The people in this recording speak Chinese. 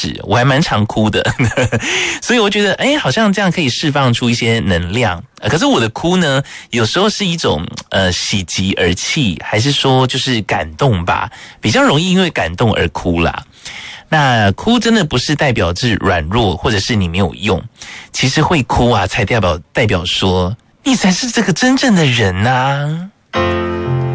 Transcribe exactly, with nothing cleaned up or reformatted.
是，我还蛮常哭的，所以我觉得，哎，好像这样可以释放出一些能量。呃、可是我的哭呢，有时候是一种呃喜极而泣，还是说就是感动吧，比较容易因为感动而哭啦。那哭真的不是代表是软弱，或者是你没有用，其实会哭啊，才代表代表说你才是这个真正的人啊。